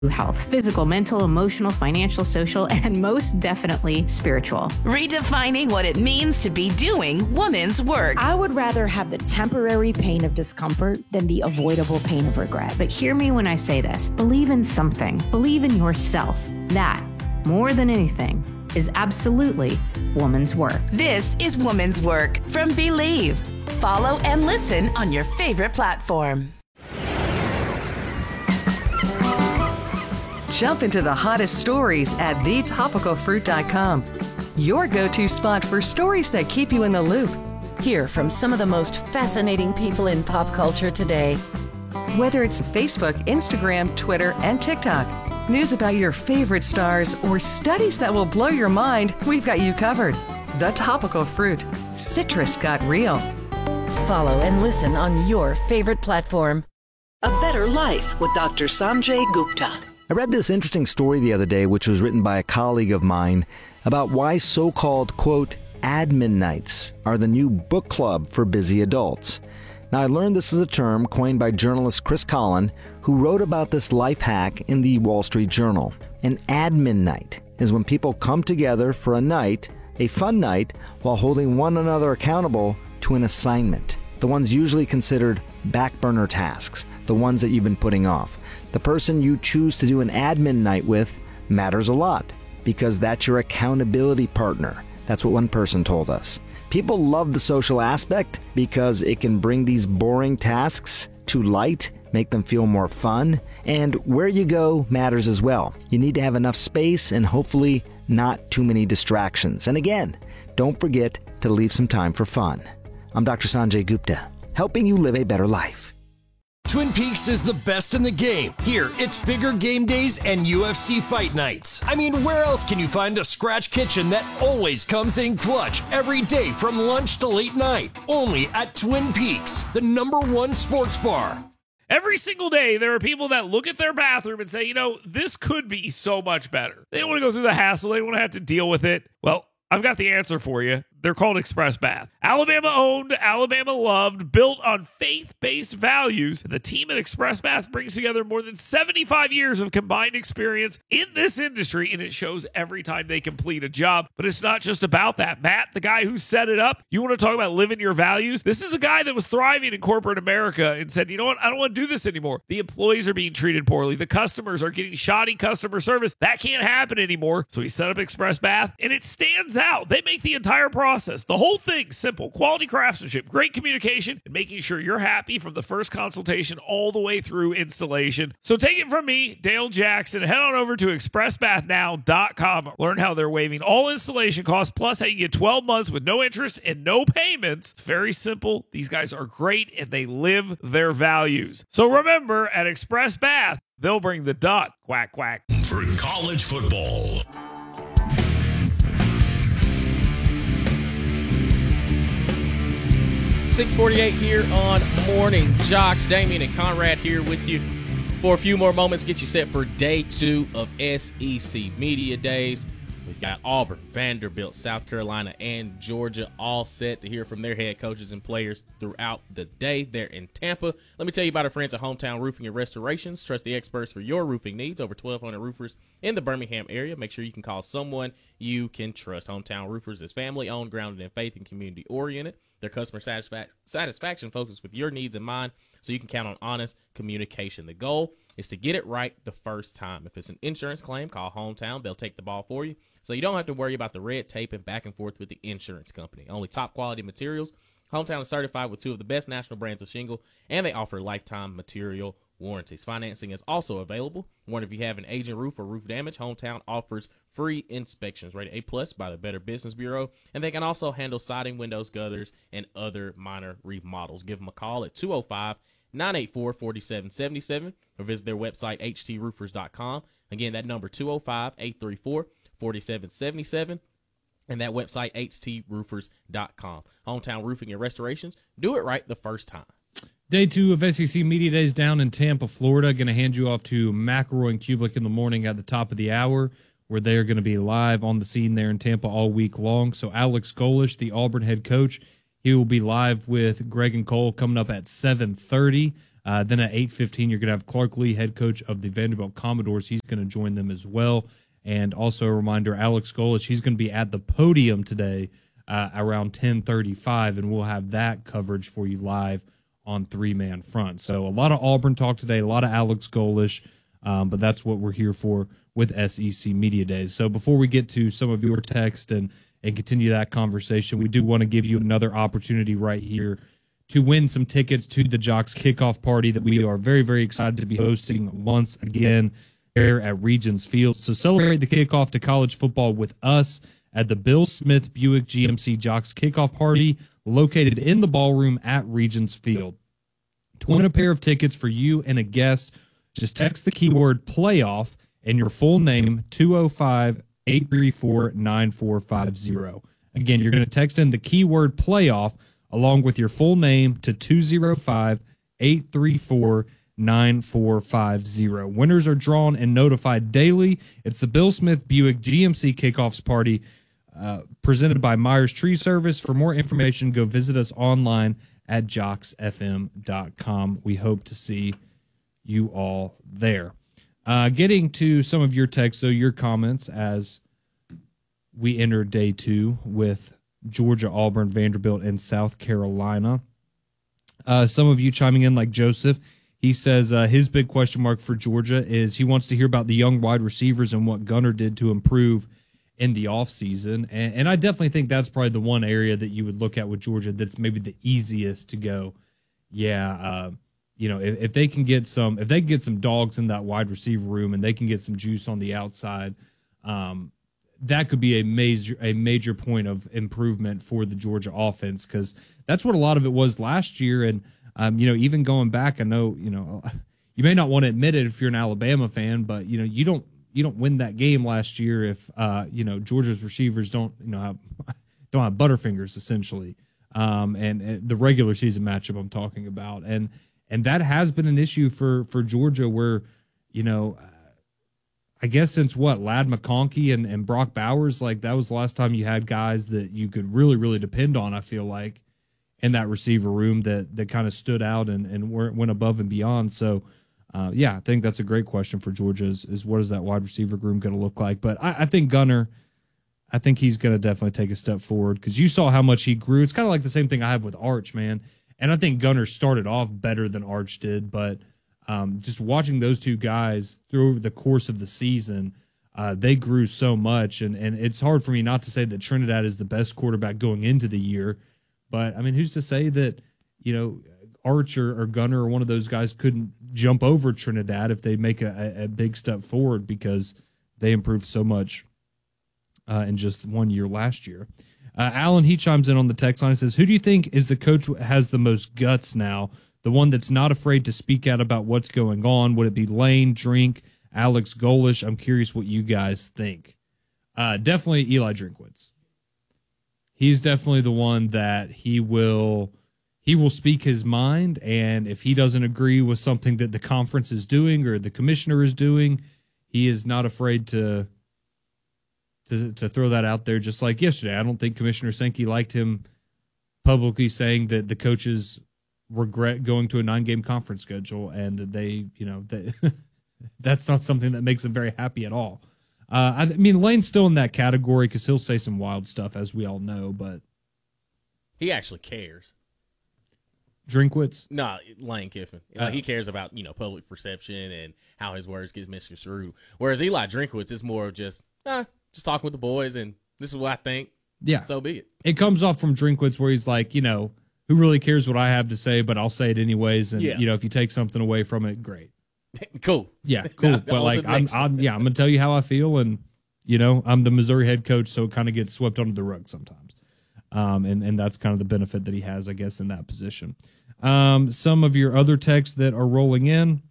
health, physical, mental, emotional, financial, social, and most definitely spiritual. Redefining what it means to be doing woman's work. I would rather have the temporary pain of discomfort than the avoidable pain of regret. But hear me when I say this. Believe in something. Believe in yourself. That, more than anything, is absolutely woman's work. This is Woman's Work from Believe. Follow and listen on your favorite platform. Jump into the hottest stories at thetopicalfruit.com. Your go-to spot for stories that keep you in the loop. Hear from some of the most fascinating people in pop culture today. Whether it's Facebook, Instagram, Twitter, and TikTok, news about your favorite stars, or studies that will blow your mind, we've got you covered. The Topical Fruit. Citrus got real. Follow and listen on your favorite platform. A Better Life with Dr. Sanjay Gupta. I read this interesting story the other day, which was written by a colleague of mine, about why so-called, quote, admin nights are the new book club for busy adults. Now, I learned this is a term coined by journalist Chris Collin, who wrote about this life hack in the Wall Street Journal. An admin night is when people come together for a night, a fun night, while holding one another accountable to an assignment. The ones usually considered back burner tasks, the ones that you've been putting off. The person you choose to do an admin night with matters a lot because that's your accountability partner. That's what one person told us. People love the social aspect because it can bring these boring tasks to light, make them feel more fun, and where you go matters as well. You need to have enough space and hopefully not too many distractions. And again, don't forget to leave some time for fun. I'm Dr. Sanjay Gupta, helping you live a better life. Twin Peaks is the best in the game. Here, it's bigger game days and UFC fight nights. I mean, where else can you find a scratch kitchen that always comes in clutch every day from lunch to late night? Only at Twin Peaks, the #1 sports bar. Every single day, there are people that look at their bathroom and say, this could be so much better. They don't want to go through the hassle. They don't want to have to deal with it. Well, I've got the answer for you. They're called Express Bath. Alabama owned, Alabama loved, built on faith-based values. The team at Express Bath brings together more than 75 years of combined experience in this industry, and it shows every time they complete a job. But it's not just about that. Matt, the guy who set it up, you want to talk about living your values? This is a guy that was thriving in corporate America and said, you know what? I don't want to do this anymore. The employees are being treated poorly. The customers are getting shoddy customer service. That can't happen anymore. So he set up Express Bath, and it stands out. They make the entire process, the whole thing, simple. Quality craftsmanship, great communication, and making sure you're happy from the first consultation all the way through installation. So take it from me, Dale Jackson. Head on over to expressbathnow.com. Learn how they're waiving all installation costs, plus how you get 12 months with no interest and no payments. It's very simple. These guys are great, and they live their values. So remember, at Express Bath, they'll bring the duck. Quack, quack. For college football. 6:48 here on Morning Jocks. Damian and Conrad here with you for a few more moments. Get you set for day 2 of SEC Media Days. We've got Auburn, Vanderbilt, South Carolina, and Georgia all set to hear from their head coaches and players throughout the day there in Tampa. Let me tell you about our friends at Hometown Roofing and Restorations. Trust the experts for your roofing needs. Over 1,200 roofers in the Birmingham area. Make sure you can call someone you can trust. Hometown Roofers is family-owned, grounded in faith, and community-oriented. Their customer satisfaction focused with your needs in mind, so you can count on honest communication. The goal is to get it right the first time. If it's an insurance claim, call Hometown. They'll take the ball for you, so you don't have to worry about the red tape and back and forth with the insurance company. Only top quality materials. Hometown is certified with 2 of the best national brands of shingle, and they offer lifetime material warranties. Financing is also available. Warn if you have an aging roof or roof damage, Hometown offers free inspections rated A+ by the Better Business Bureau, and they can also handle siding, windows, gutters, and other minor remodels. Give them a call at 205-984-4777 or visit their website, htroofers.com. Again, that number, 205-834-4777, and that website, htroofers.com. Hometown Roofing and Restorations. Do it right the first time. Day 2 of SEC Media Days down in Tampa, Florida. Going to hand you off to McElroy and Kublik in the morning at the top of the hour, where they're going to be live on the scene there in Tampa all week long. So Alex Golesh, the Auburn head coach, he will be live with Greg and Cole coming up at 7:30. Then at 8:15, you're going to have Clark Lee, head coach of the Vanderbilt Commodores. He's going to join them as well. And also a reminder, Alex Golesh, he's going to be at the podium today around 10:35, and we'll have that coverage for you live on Three Man Front. So a lot of Auburn talk today, a lot of Alex Golesh, but that's what we're here for with SEC Media Days. So before we get to some of your text and continue that conversation, we do want to give you another opportunity right here to win some tickets to the Jocks kickoff party that we are very, very excited to be hosting once again here at Regions Field. So celebrate the kickoff to college football with us at the Bill Smith Buick GMC Jocks kickoff party located in the ballroom at Regions Field. To win a pair of tickets for you and a guest, just text the keyword playoff and your full name 205-834-9450. Again, you're going to text in the keyword playoff along with your full name to 205-834-9450. Winners are drawn and notified daily. It's the Bill Smith Buick GMC Kickoffs Party presented by Myers Tree Service. For more information, go visit us online at jocksfm.com. We hope to see you all there. Getting to some of your texts, so your comments as we enter day 2 with Georgia, Auburn, Vanderbilt, and South Carolina. Some of you chiming in like Joseph. He says his big question mark for Georgia is he wants to hear about the young wide receivers and what Gunner did to improve in the offseason. And I definitely think that's probably the one area that you would look at with Georgia that's maybe the easiest to go, if they can get some dogs in that wide receiver room and they can get some juice on the outside, that could be a major point of improvement for the Georgia offense, because that's what a lot of it was last year. And even going back, I know you may not want to admit it if you're an Alabama fan, but you don't win that game last year if Georgia's receivers don't have butterfingers essentially, and the regular season matchup I'm talking about, and that has been an issue for Georgia where I guess since Ladd McConkey and Brock Bowers, like that was the last time you had guys that you could really, really depend on, I feel like, in that receiver room that kind of stood out and went above and beyond. So, I think that's a great question for Georgia is what is that wide receiver room going to look like? But I think Gunner, I think he's going to definitely take a step forward because you saw how much he grew. It's kind of like the same thing I have with Arch, man. And I think Gunner started off better than Arch did, but just watching those two guys through the course of the season, they grew so much. And it's hard for me not to say that Trinidad is the best quarterback going into the year. But, I mean, who's to say that, Arch or Gunner or one of those guys couldn't jump over Trinidad if they make a big step forward because they improved so much in just 1 year last year. Alan, he chimes in on the text line and says, who do you think is the coach who has the most guts now? The one that's not afraid to speak out about what's going on? Would it be Lane, Drink, Alex Golesh? I'm curious what you guys think. Definitely Eli Drinkwitz. He's definitely the one that he will speak his mind, and if he doesn't agree with something that the conference is doing or the commissioner is doing, he is not afraid to throw that out there. Just like yesterday, I don't think Commissioner Sankey liked him publicly saying that the coaches regret going to a 9-game conference schedule and that they that's not something that makes them very happy at all. I mean, Lane's still in that category because he'll say some wild stuff, as we all know, but he actually cares. Drinkwitz? No, Lane Kiffin. He cares about, public perception and how his words get misconstrued. Whereas Eli Drinkwitz is more of just talking with the boys and this is what I think. Yeah. So be it. It comes off from Drinkwitz where he's like, who really cares what I have to say, but I'll say it anyways. And, if you take something away from it, great. Cool. Yeah, cool. But like, I'm going to tell you how I feel. And, I'm the Missouri head coach, so it kind of gets swept under the rug sometimes. And that's kind of the benefit that he has, I guess, in that position. Some of your other texts that are rolling in.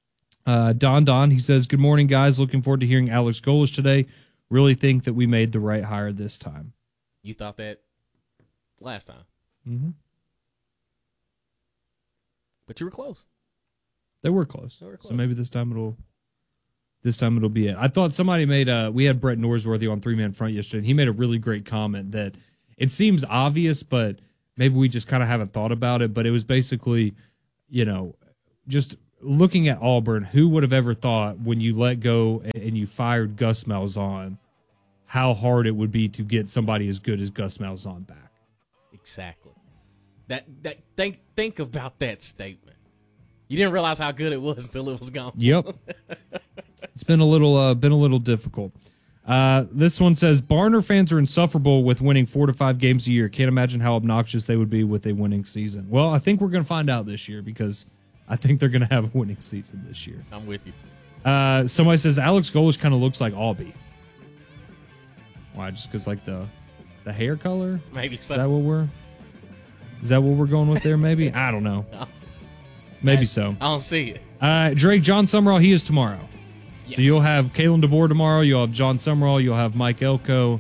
Don, he says, good morning, guys. Looking forward to hearing Alex Golesh today. Really think that we made the right hire this time. You thought that last time. Mm-hmm. But you were close. They were close. So maybe this time it'll be it. I thought somebody made we had Brett Norsworthy on 3-Man Front yesterday, and he made a really great comment that it seems obvious, but maybe we just kind of haven't thought about it. But it was basically, just looking at Auburn, who would have ever thought when you let go and you fired Gus Malzahn, how hard it would be to get somebody as good as Gus Malzahn back? Exactly. Think about that statement. You didn't realize how good it was until it was gone. Yep. It's been a little difficult. This one says Barner fans are insufferable with winning 4 to 5 games a year. Can't imagine how obnoxious they would be with a winning season. Well, I think we're going to find out this year because I think they're going to have a winning season this year. I'm with you. Somebody says Alex Golesh kind of looks like Albie. Why? Just because like the hair color? Maybe so. Is that what we're going with there? Maybe I don't know. No. Maybe so. I don't see it. Drake, John Summerall, he is tomorrow. Yes. So you'll have Kalen DeBoer tomorrow. You'll have John Summerall. You'll have Mike Elko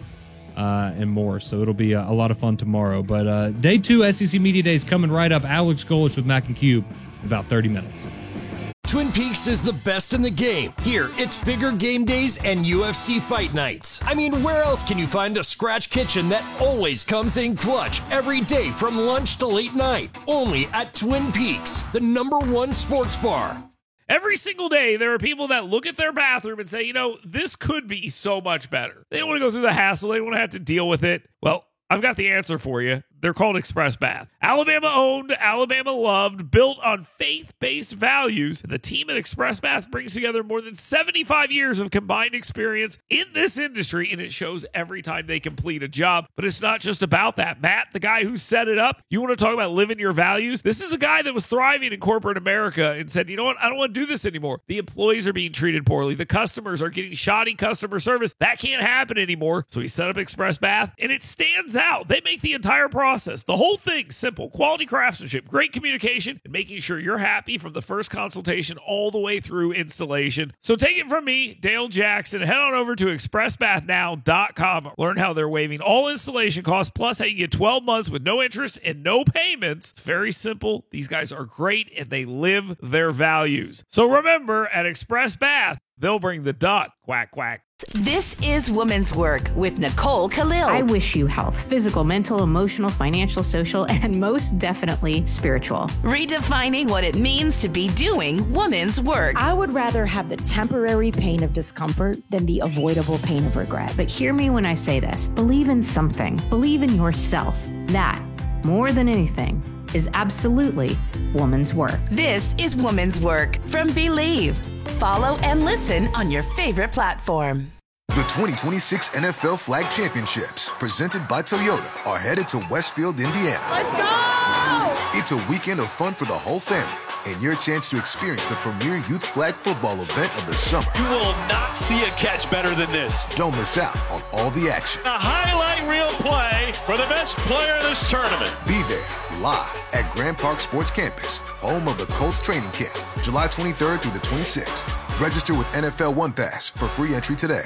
and more. So it'll be a lot of fun tomorrow. But day 2 SEC Media Days coming right up. Alex Golesh with Mac and Cube in about 30 minutes. Twin Peaks is the best in the game. Here, it's bigger game days and UFC fight nights. I mean, where else can you find a scratch kitchen that always comes in clutch every day from lunch to late night? Only at Twin Peaks, the #1 sports bar. Every single day, there are people that look at their bathroom and say, this could be so much better. They don't want to go through the hassle. They don't want to have to deal with it. Well, I've got the answer for you. They're called Express Bath. Alabama owned, Alabama loved, built on faith-based values. The team at Express Bath brings together more than 75 years of combined experience in this industry, and it shows every time they complete a job. But it's not just about that. Matt, the guy who set it up, you want to talk about living your values? This is a guy that was thriving in corporate America and said, you know what? I don't want to do this anymore. The employees are being treated poorly. The customers are getting shoddy customer service. That can't happen anymore. So he set up Express Bath, and it stands out. They make the entire process, the whole thing, simple. Quality craftsmanship, great communication, and making sure you're happy from the first consultation all the way through installation. So take it from me, Dale Jackson. Head on over to expressbathnow.com. Learn how they're waiving all installation costs, plus how you get 12 months with no interest and no payments. It's very simple. These guys are great, and they live their values. So remember, at Express Bath, they'll bring the duck. Quack, quack. This is Women's Work with Nicole Khalil. I wish you health, physical, mental, emotional, financial, social, and most definitely spiritual. Redefining what it means to be doing women's work. I would rather have the temporary pain of discomfort than the avoidable pain of regret. But hear me when I say this. Believe in something. Believe in yourself. That, more than anything, is absolutely woman's work. This is Women's Work from Believe. Follow and listen on your favorite platform. The 2026 NFL Flag Championships, presented by Toyota, are headed to Westfield, Indiana. Let's go! It's a weekend of fun for the whole family and your chance to experience the premier youth flag football event of the summer. You will not see a catch better than this. Don't miss out on all the action. A highlight reel play for the best player in this tournament. Be there live at Grand Park Sports Campus, home of the Colts training camp, July 23rd through the 26th. Register with NFL One Pass for free entry today.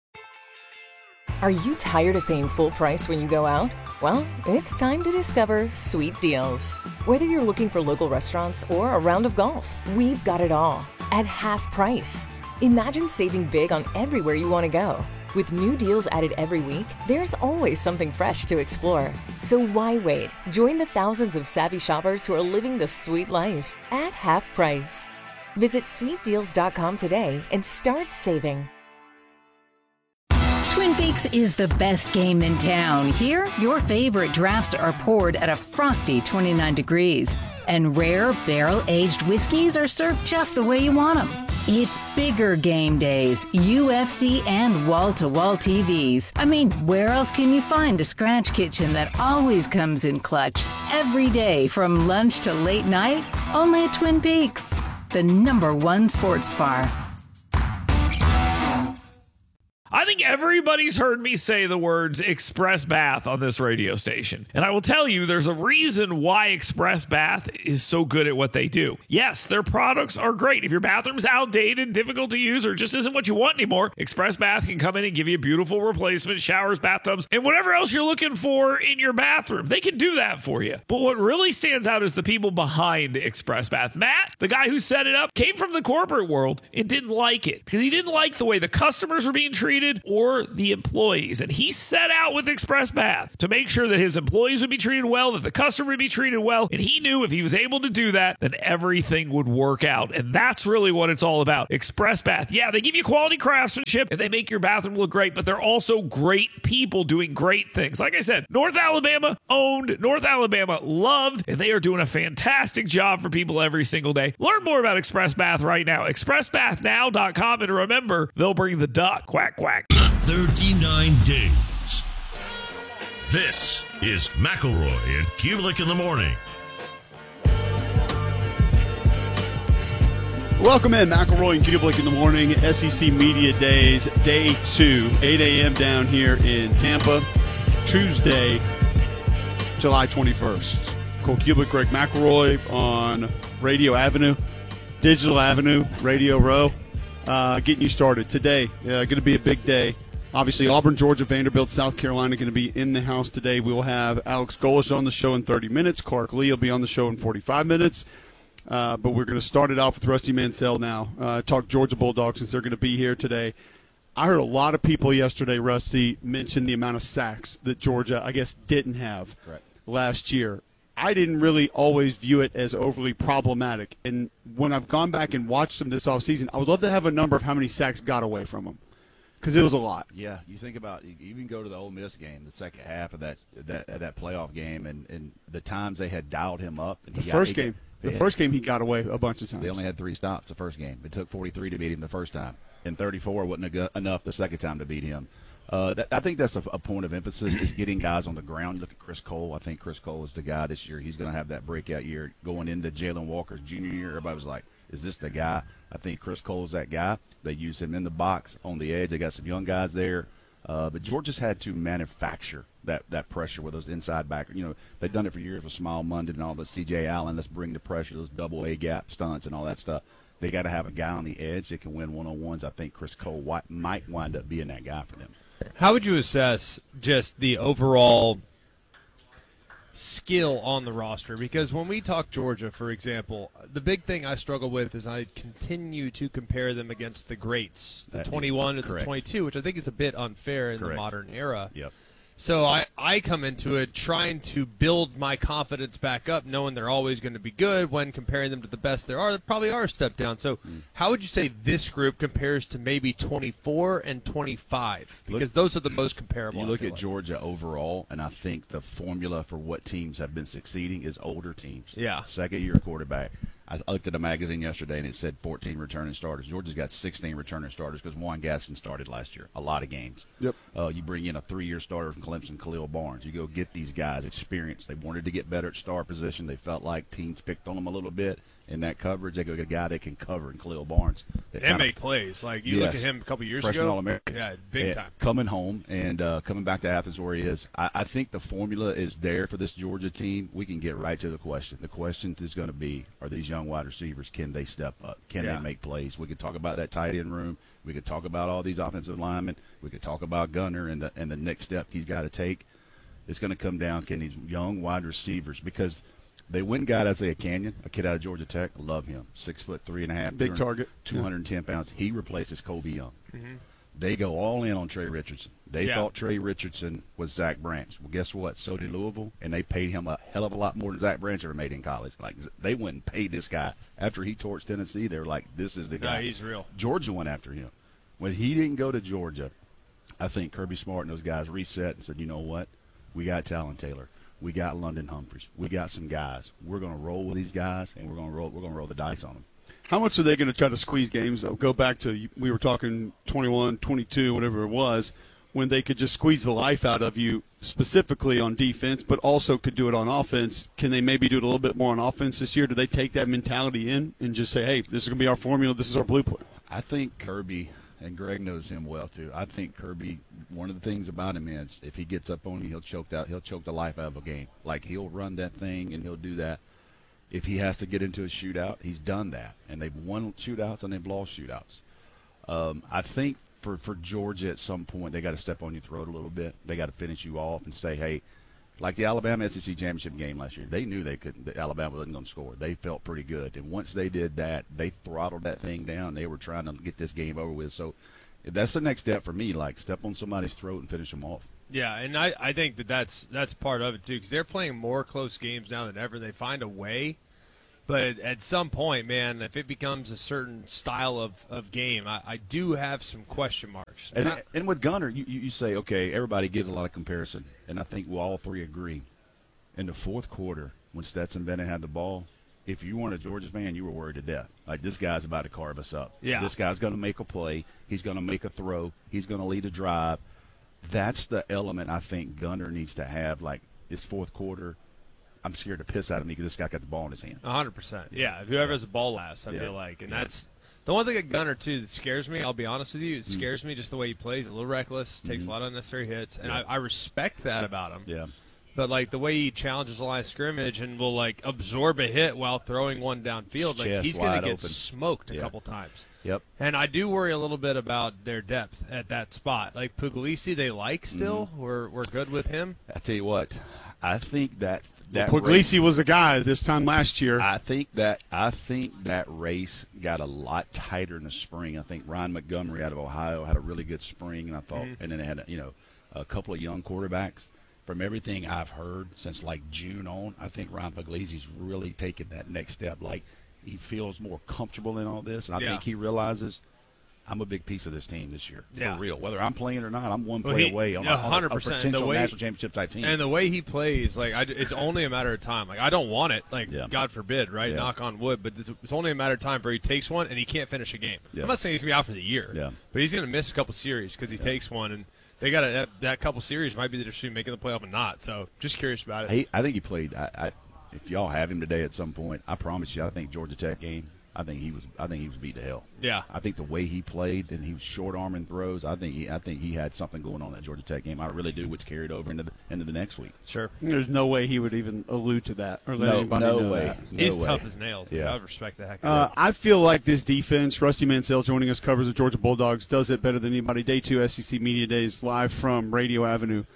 Are you tired of paying full price when you go out? Well, it's time to discover Sweet Deals. Whether you're looking for local restaurants or a round of golf, we've got it all at half price. Imagine saving big on everywhere you want to go. With new deals added every week, there's always something fresh to explore. So why wait? Join the thousands of savvy shoppers who are living the sweet life at half price. Visit sweetdeals.com today and start saving. Twin Peaks is the best game in town. Here, your favorite drafts are poured at a frosty 29 degrees. And rare barrel-aged whiskeys are served just the way you want them. It's bigger game days, UFC, and wall-to-wall TVs. I mean, where else can you find a scratch kitchen that always comes in clutch? Every day, from lunch to late night, only at Twin Peaks, the #1 sports bar. I think everybody's heard me say the words Express Bath on this radio station. And I will tell you, there's a reason why Express Bath is so good at what they do. Yes, their products are great. If your bathroom's outdated, difficult to use, or just isn't what you want anymore, Express Bath can come in and give you a beautiful replacement, showers, bathtubs, and whatever else you're looking for in your bathroom. They can do that for you. But what really stands out is the people behind Express Bath. Matt, the guy who set it up, came from the corporate world and didn't like it because he didn't like the way the customers were being treated needed or the employees. And he set out with Express Bath to make sure that his employees would be treated well, that the customer would be treated well. And he knew if he was able to do that, then everything would work out. And that's really what it's all about. Express Bath. Yeah, they give you quality craftsmanship and they make your bathroom look great, but they're also great people doing great things. Like I said, North Alabama owned, North Alabama loved, and they are doing a fantastic job for people every single day. Learn more about Express Bath right now. ExpressBathNow.com, and remember, they'll bring the duck. Quack, quack. 39 days. This is McElroy and Kubelik in the morning. Welcome in, McElroy and Kubelik in the morning. SEC Media Days, Day 2, 8 a.m. down here in Tampa. Tuesday, July 21st. Cole Kubelik, Greg McElroy on Radio Avenue, Digital Avenue, Radio Row. Getting you started today. Going to be a big day. Obviously, Auburn, Georgia, Vanderbilt, South Carolina going to be in the house today. We will have Alex Golesh on the show in 30 minutes. Clark Lee will be on the show in 45 minutes. But we're going to start it off with Rusty Mansell now. Talk Georgia Bulldogs since they're going to be here today. I heard a lot of people yesterday, Rusty, mention the amount of sacks that Georgia, I guess, didn't have last year. I didn't really always view it as overly problematic. And when I've gone back and watched them this offseason, I would love to have a number of how many sacks got away from them because it was a lot. Yeah, you think about you even go to the Ole Miss game, the second half of that playoff game, and the times they had dialed him up. And The first game he got away a bunch of times. They only had 3 stops the first game. It took 43 to beat him the first time, and 34 wasn't enough the second time to beat him. I think that's a point of emphasis is getting guys on the ground. You look at Chris Cole. I think Chris Cole is the guy this year. He's going to have that breakout year going into Jalen Walker's junior year. Everybody was like, is this the guy? I think Chris Cole is that guy. They use him in the box on the edge. They got some young guys there. But Georgia's had to manufacture that pressure with those inside backers. You know, they've done it for years with Smile Mondon and all the C.J. Allen. Let's bring the pressure, those double A gap stunts and all that stuff. They got to have a guy on the edge that can win one-on-ones. I think Chris Cole might wind up being that guy for them. How would you assess just the overall skill on the roster? Because when we talk Georgia, for example, the big thing I struggle with is I continue to compare them against the greats, the 21 or the 22, which I think is a bit unfair in the modern era. Yep. So I come into it trying to build my confidence back up, knowing they're always going to be good when comparing them to the best there are. They probably are a step down. So how would you say this group compares to maybe 24 and 25? Because those are the most comparable. You look at Georgia overall, and I think the formula for what teams have been succeeding is older teams. Yeah. Second-year quarterback. I looked at a magazine yesterday, and it said 14 returning starters. Georgia's got 16 returning starters because Juan Gaston started last year. A lot of games. Yep. You bring in a 3-year starter from Clemson, Khalil Barnes. You go get these guys experience. They wanted to get better at star position. They felt like teams picked on them a little bit in that coverage. They go get a guy that can cover in Khalil Barnes. And make plays. Like, you look at him a couple years Freshman ago. All-American. Yeah, big time. Coming home and coming back to Athens where he is. I think the formula is there for this Georgia team. We can get right to the question. The question is going to be, are these young wide receivers, can they step up? Can they make plays? We could talk about that tight end room. We could talk about all these offensive linemen. We could talk about Gunner and the next step he's got to take. It's going to come down, can these young wide receivers, because they went and got Isaiah Canyon, a kid out of Georgia Tech. Love him. 6'3.5", big target, 210 pounds. He replaces Kobe Young. Mm-hmm. They go all in on Trey Richardson. They thought Trey Richardson was Zach Branch. Well, guess what? So did Louisville, and they paid him a hell of a lot more than Zach Branch ever made in college. Like, they went and paid this guy. After he torched Tennessee, they were like, this is the guy. He's real. Georgia went after him. When he didn't go to Georgia, I think Kirby Smart and those guys reset and said, you know what? We got Talon Taylor. We got London Humphreys. We got some guys. We're going to roll with these guys, and we're going to roll the dice on them. How much are they going to try to squeeze games, though? Go back to, we were talking 21, 22, whatever it was, when they could just squeeze the life out of you specifically on defense, but also could do it on offense. Can they maybe do it a little bit more on offense this year? Do they take that mentality in and just say, hey, this is going to be our formula, this is our blueprint? I think Kirby, and Greg knows him well too, I think Kirby, one of the things about him is if he gets up on you, he'll choke the life out of a game. Like, he'll run that thing and he'll do that. If he has to get into a shootout, he's done that. And they've won shootouts and they've lost shootouts. I think for Georgia at some point, they got to step on your throat a little bit. They got to finish you off and say, hey, like the Alabama SEC championship game last year, they knew that Alabama wasn't going to score. They felt pretty good. And once they did that, they throttled that thing down. They were trying to get this game over with. So that's the next step for me. Like, step on somebody's throat and finish them off. Yeah, and I think that's part of it, too, because they're playing more close games now than ever. They find a way. But at some point, man, if it becomes a certain style of game, I do have some question marks. And with Gunnar, you say, okay, everybody gives a lot of comparison, and I think we'll all three agree. In the fourth quarter, when Stetson Bennett had the ball, if you weren't a Georgia fan, you were worried to death. Like, this guy's about to carve us up. Yeah. This guy's going to make a play. He's going to make a throw. He's going to lead a drive. That's the element I think Gunnar needs to have. Like, this fourth quarter, I'm scared to piss out of me because this guy got the ball in his hand. 100%. Yeah, whoever has the ball last, I feel like. And that's the one thing at Gunnar, too, that scares me. I'll be honest with you. It scares me just the way he plays. A little reckless, takes a lot of unnecessary hits. And I respect that about him. Yeah. But, like, the way he challenges the line of scrimmage and will, like, absorb a hit while throwing one downfield, like, he's going to get smoked a couple times. Yep. And I do worry a little bit about their depth at that spot. Like, Puglisi, they like still. We're good with him. I tell you what, I think that Puglisi was the guy this time last year. I think that race got a lot tighter in the spring. I think Ryan Montgomery out of Ohio had a really good spring, and I thought, and then they had a couple of young quarterbacks. From everything I've heard since like June on, I think Ryan Puglisi's really taken that next step. Like, he feels more comfortable in all this, and I think he realizes I'm a big piece of this team this year, for real. Whether I'm playing or not, I'm one play away on a potential national championship type team. And the way he plays, like, it's only a matter of time. Like, I don't want it, like, God forbid, right? Yeah. Knock on wood, but it's only a matter of time where he takes one and he can't finish a game. Yeah. I'm not saying he's going to be out for the year, but he's going to miss a couple series because he takes one, and they got that couple series might be the difference between making the playoff and not. So just curious about it. I think he played. If y'all have him today at some point, I promise you, I think Georgia Tech game, I think he was beat to hell. Yeah. I think the way he played and he was short arming throws, I think he had something going on that Georgia Tech game. I really do, which carried over into the next week. Sure. There's no way he would even allude to that or let anybody know that. He's tough as nails. Yeah. I respect the heck out of it. I feel like this defense, Rusty Mansell joining us, covers the Georgia Bulldogs, does it better than anybody. Day 2 SEC Media Days live from Radio Avenue.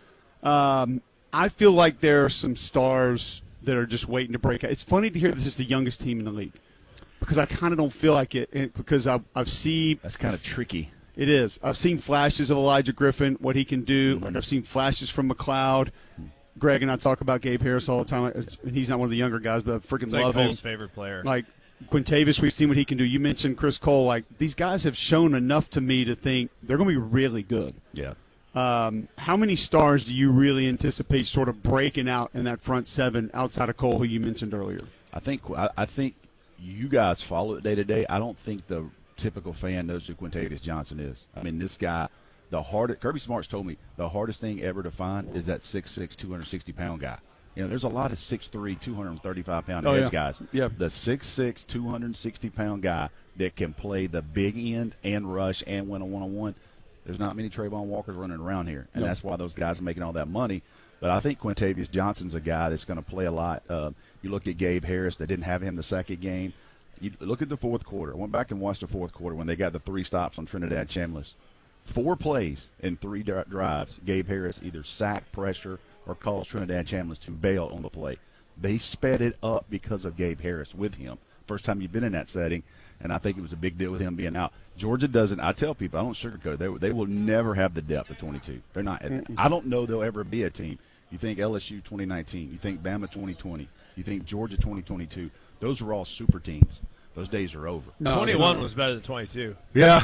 I feel like there are some stars that are just waiting to break out. It's funny to hear this is the youngest team in the league, because I kind of don't feel like it, because I've seen – that's kind of tricky. It is. I've seen flashes of Elijah Griffin, what he can do. Like, I've seen flashes from McLeod. Greg and I talk about Gabe Harris all the time. And he's not one of the younger guys, but I freaking love him. Cole's favorite player. Like, Quintavious, we've seen what he can do. You mentioned Chris Cole. Like, these guys have shown enough to me to think they're going to be really good. Yeah. How many stars do you really anticipate sort of breaking out in that front seven outside of Cole, who you mentioned earlier? I think you guys follow it day to day. I don't think the typical fan knows who Quintavious Johnson is. I mean, this guy, Kirby Smart's told me the hardest thing ever to find is that 6'6", 260-pound guy. You know, there's a lot of 6'3", 235-pound edge guys. Yeah. The 6'6", 260-pound guy that can play the big end and rush and win a one-on-one. There's not many Trayvon Walkers running around here, and that's why those guys are making all that money. But I think Quintavious Johnson's a guy that's going to play a lot. You look at Gabe Harris. They didn't have him the second game. You look at the fourth quarter. I went back and watched the fourth quarter when they got the 3 stops on Trinidad Chambliss. 4 plays in 3 drives. Gabe Harris either sacked, pressure, or caused Trinidad Chambliss to bail on the play. They sped it up because of Gabe Harris with him. First time you've been in that setting, and I think it was a big deal with him being out. Georgia doesn't. I tell people, I don't sugarcoat it. They will never have the depth of 22. They're not. I don't know they'll ever be a team. You think LSU 2019. You think Bama 2020. You think Georgia 2022. Those are all super teams. Those days are over. 21 was better than 22. Yeah.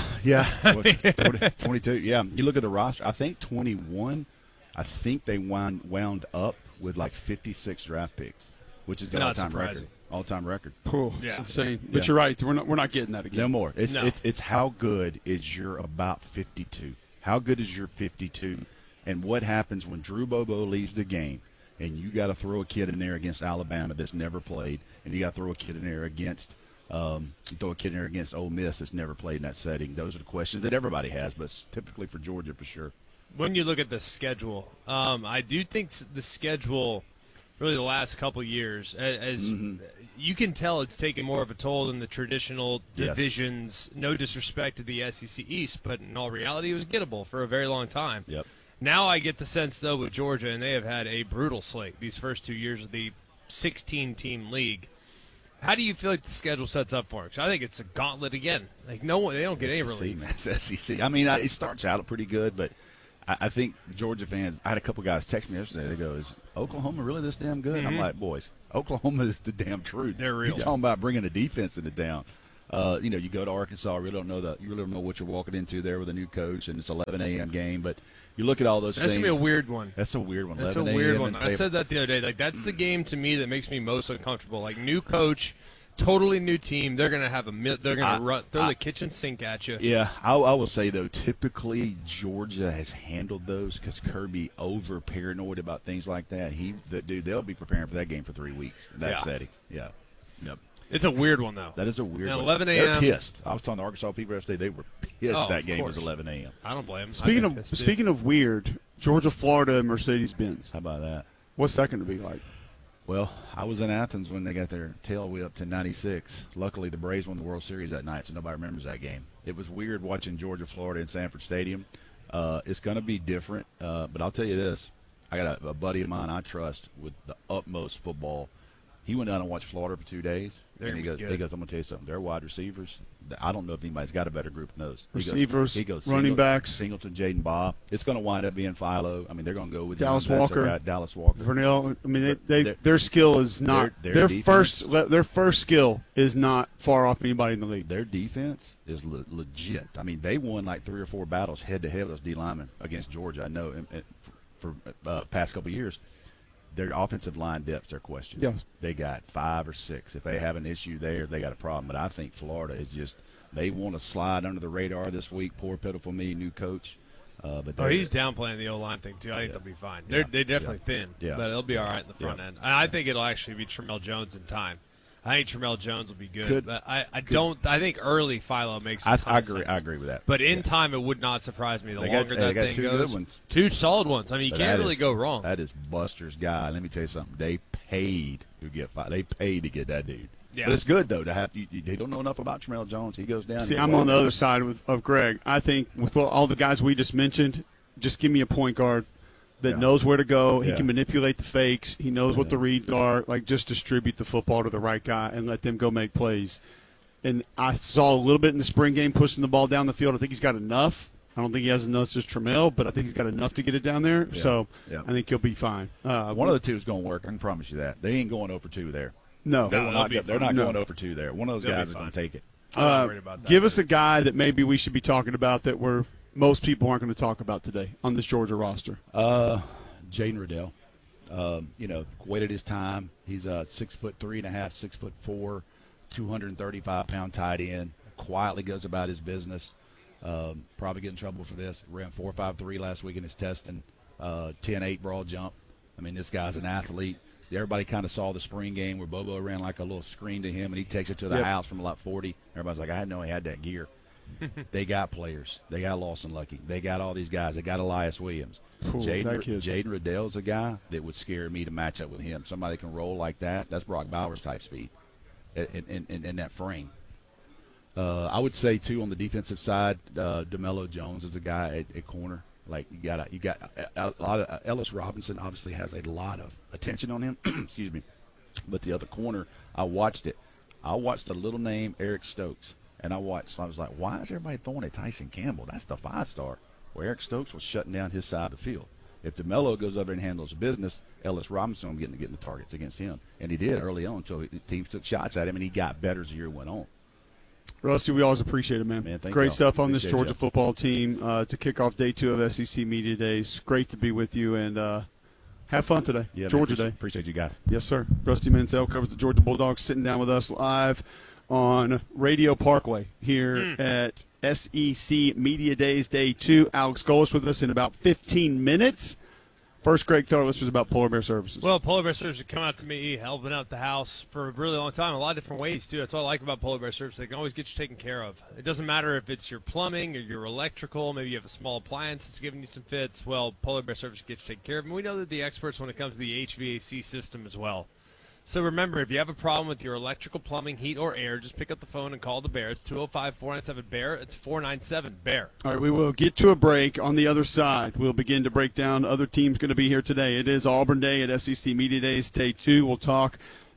22, yeah. You look at the roster. I think 21, I think they wound up with like 56 draft picks, which is the all-time record. All-time record. It's insane. But you're right. We're not getting that again. No more. It's how good is your about 52? How good is your 52? And what happens when Drew Bobo leaves the game and you got to throw a kid in there against Alabama that's never played, and you got to throw a kid in there against Ole Miss that's never played in that setting? Those are the questions that everybody has, but typically for Georgia for sure. When you look at the schedule, I do think the schedule really the last couple years, as you can tell, it's taken more of a toll than the traditional divisions. No disrespect to the SEC East, but in all reality, it was gettable for a very long time. Yep. Now I get the sense, though, with Georgia, and they have had a brutal slate these first 2 years of the 16-team league. How do you feel like the schedule sets up for it? 'Cause I think it's a gauntlet again. Like they don't get any relief. Man, it's the SEC. I mean, it starts out pretty good, but I think the Georgia fans. I had a couple guys text me yesterday. They go, "Is Oklahoma really this damn good?" Mm-hmm. I'm like, "Boys, Oklahoma is the damn truth. They're real." You're talking about bringing a defense into town. You go to Arkansas. You really don't know what you're walking into there with a new coach, and it's 11 a.m. game. But you look at all those things. That's gonna be a weird one. That's a weird one. That's a weird one. I said that the other day. Like that's the game to me that makes me most uncomfortable. Like new coach, totally new team. They're gonna have they're gonna throw the kitchen sink at you. Yeah, I will say though, typically Georgia has handled those because Kirby over paranoid about things like that. They'll be preparing for that game for 3 weeks. That setting. Yeah. Yep. It's a weird one, though. That is a weird one. 11 They're a.m. pissed. I was talking to Arkansas people yesterday. They were pissed that game was 11 a.m. I don't blame them. Speaking of weird, Georgia, Florida, Mercedes-Benz. How about that? What's that going to be like? Well, I was in Athens when they got their tail whipped in '96. Luckily, the Braves won the World Series that night, so nobody remembers that game. It was weird watching Georgia, Florida in Sanford Stadium. It's going to be different, but I'll tell you this. I got a buddy of mine I trust with the utmost football. He went down and watched Florida for 2 days. And he goes, I'm going to tell you something. Their wide receivers, I don't know if anybody's got a better group than those. Receivers, he goes running backs. Singleton, Jaden Baugh. It's going to wind up being Philo. I mean, they're going to go with Dallas Walker. Dallas Walker. Vernell. I mean, their skill is not their first skill is not far off anybody in the league. Their defense is legit. I mean, they won like 3 or 4 battles head-to-head with those D linemen against Georgia. I know for past couple of years. Their offensive line depth's their question. Yes. They got 5 or 6. If they have an issue there, they got a problem. But I think Florida is just they want to slide under the radar this week. Poor, pitiful me, new coach. But he's downplaying the O-line thing, too. I think they'll be fine. They're definitely thin, but they'll be all right in the front end. And I think it'll actually be Tramel Jones in time. I think Tramel Jones will be good. But I think early Philo makes a ton of sense. I agree with that. But in time, it would not surprise me. The longer that thing goes. 2 good ones. 2 solid ones. I mean, you can't really go wrong. That is Buster's guy. Let me tell you something. They paid to get that dude. Yeah. But it's good, though, to have – they don't know enough about Tramel Jones. He goes down. See, I'm on the other side of Greg. I think with all the guys we just mentioned, just give me a point guard that knows where to go. He can manipulate the fakes. He knows what the reads are. Like, just distribute the football to the right guy and let them go make plays. And I saw a little bit in the spring game pushing the ball down the field. I think he's got enough. I don't think he has enough as Tramel, but I think he's got enough to get it down there. Yeah. So I think he'll be fine. One of the two is going to work. I can promise you that. They ain't going 0 for 2 there. No. They're not going 0 for 2 there. One of those guys is going to take it. I'm not worried about that. Give us a guy that maybe we should be talking about that most people aren't going to talk about today on this Georgia roster. Jaden Riddell. Waited his time. He's 6'3.5", 6'4", 235-pound tight end. Quietly goes about his business. Probably get in trouble for this. Ran 4.53 last week in his testing. 10.8 broad jump. I mean, this guy's an athlete. Everybody kind of saw the spring game where Bobo ran like a little screen to him, and he takes it to the house from about 40. Everybody's like, I didn't know he had that gear. They got players. They got Lawson Lucky. They got all these guys. They got Elias Williams. Jaden Riddell's a guy that would scare me to match up with him. Somebody that can roll like that. That's Brock Bowers type speed in that frame. I would say, too, on the defensive side, DeMello Jones is a guy at corner. Like you got a lot of Ellis Robinson obviously has a lot of attention on him. Excuse me, but the other corner, I watched it. I watched a little name Eric Stokes, and I was like, why is everybody throwing at Tyson Campbell? That's the 5-star. Well, Eric Stokes was shutting down his side of the field. If DeMello goes over and handles business, Ellis Robinson will getting the targets against him, and he did early on. So teams took shots at him, and he got better as the year went on. Rusty, we always appreciate it, man. Great stuff on this Georgia football team to kick off day 2 of SEC Media Days. Great to be with you, and have fun today. Yeah, Georgia Day. Appreciate you guys. Yes, sir. Rusty Mansell covers the Georgia Bulldogs, sitting down with us live on Radio Parkway here at SEC Media Days Day 2. Alex Golis with us in about 15 minutes. First, Greg, tell our listeners about Polar Bear Services. Well, Polar Bear Services come out to me, helping out the house for a really long time, a lot of different ways, too. That's what I like about Polar Bear Services. They can always get you taken care of. It doesn't matter if it's your plumbing or your electrical, maybe you have a small appliance that's giving you some fits. Well, Polar Bear Services gets you taken care of. And we know that the experts when it comes to the HVAC system as well. So remember, if you have a problem with your electrical, plumbing, heat, or air, just pick up the phone and call the Bear. It's 205-497-BEAR. It's 497-BEAR. All right, we will get to a break. On the other side, we'll begin to break down other teams going to be here today. It is Auburn Day at SEC Media Days Day 2. We'll talk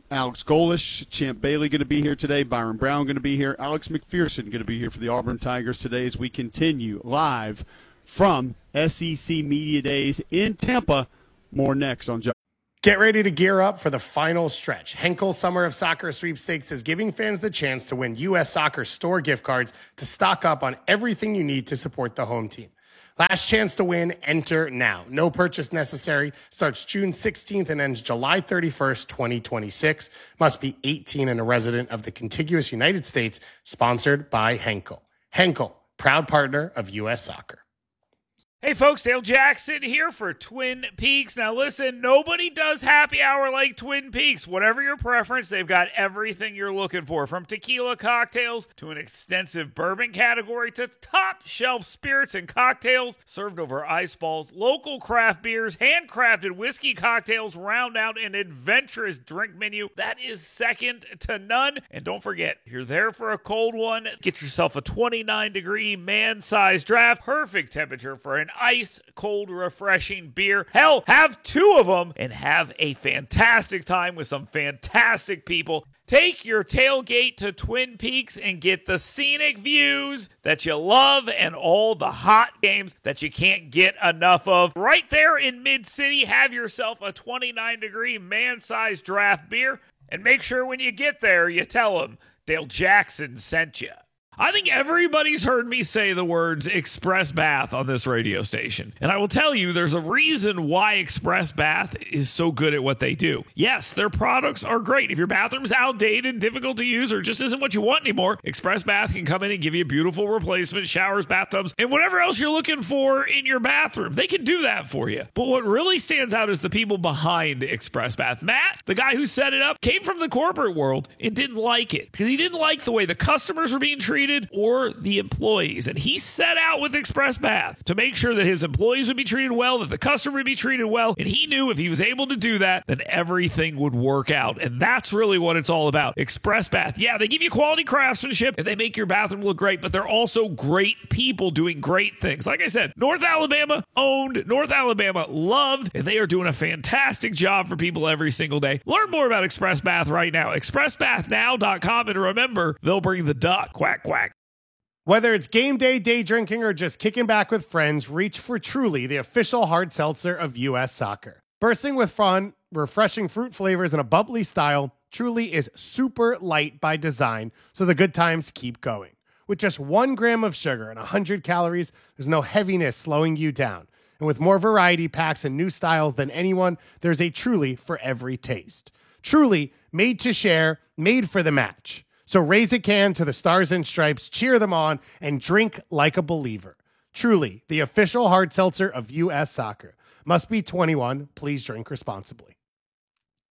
Alex Golish, Champ Bailey going to be here today. Byron Brown going to be here. Alex McPherson going to be here for the Auburn Tigers today as we continue live from SEC Media Days in Tampa. More next on Josh. Get ready to gear up for the final stretch. Henkel Summer of Soccer Sweepstakes is giving fans the chance to win U.S. Soccer store gift cards to stock up on everything you need to support the home team. Last chance to win, enter now. No purchase necessary. Starts June 16th and ends July 31st, 2026. Must be 18 and a resident of the contiguous United States. Sponsored by Henkel. Henkel, proud partner of U.S. Soccer. Hey folks, Dale Jackson here for Twin Peaks. Now listen, nobody does happy hour like Twin Peaks. Whatever your preference, they've got everything you're looking for. From tequila cocktails to an extensive bourbon category to top shelf spirits and cocktails served over ice balls. Local craft beers, handcrafted whiskey cocktails round out an adventurous drink menu that is second to none. And don't forget, if you're there for a cold one, get yourself a 29-degree man-sized draft. Perfect temperature for an ice-cold, refreshing beer. Hell, have two of them and have a fantastic time with some fantastic people. Take your tailgate to Twin Peaks and get the scenic views that you love and all the hot games that you can't get enough of. Right there in Mid-City, have yourself a 29-degree man-sized draft beer. And make sure when you get there, you tell them Dale Jackson sent you. I think everybody's heard me say the words Express Bath on this radio station. And I will tell you, there's a reason why Express Bath is so good at what they do. Yes, their products are great. If your bathroom's outdated, difficult to use, or just isn't what you want anymore, Express Bath can come in and give you a beautiful replacement, showers, bathtubs, and whatever else you're looking for in your bathroom. They can do that for you. But what really stands out is the people behind Express Bath. Matt, the guy who set it up, came from the corporate world and didn't like it because he didn't like the way the customers were being treated or the employees. And he set out with Express Bath to make sure that his employees would be treated well, that the customer would be treated well. And he knew if he was able to do that, then everything would work out. And that's really what it's all about. Express Bath. Yeah, they give you quality craftsmanship and they make your bathroom look great, but they're also great people doing great things. Like I said, North Alabama owned, North Alabama loved, and they are doing a fantastic job for people every single day. Learn more about Express Bath right now. ExpressBathNow.com. And remember, they'll bring the duck. Quack, quack. Whether it's game day, day drinking, or just kicking back with friends, reach for Truly, the official hard seltzer of U.S. Soccer. Bursting with fun, refreshing fruit flavors, and a bubbly style, Truly is super light by design, so the good times keep going. With just 1 gram of sugar and 100 calories, there's no heaviness slowing you down. And with more variety packs and new styles than anyone, there's a Truly for every taste. Truly, made to share, made for the match. So raise a can to the Stars and Stripes, cheer them on, and drink like a believer. Truly, the official hard seltzer of U.S. Soccer. Must be 21. Please drink responsibly.